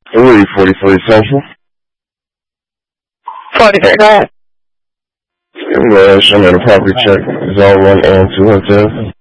Louis, 43 Central. 43, go ahead. I'm going to show me the property check. It's all 1 and 2 hotels.